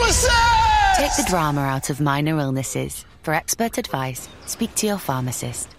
pharmacist! Take the drama out of minor illnesses. For expert advice, speak to your pharmacist.